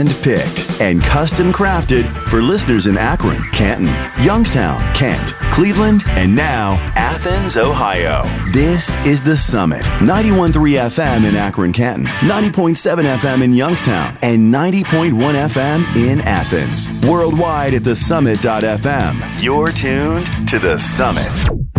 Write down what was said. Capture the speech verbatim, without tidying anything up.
hand-picked and custom-crafted for listeners in Akron, Canton, Youngstown, Kent, Cleveland, and now Athens, Ohio. This is The Summit, ninety-one point three F M in Akron, Canton, ninety point seven F M in Youngstown, and ninety point one F M in Athens. Worldwide at the summit dot f m. You're tuned to The Summit.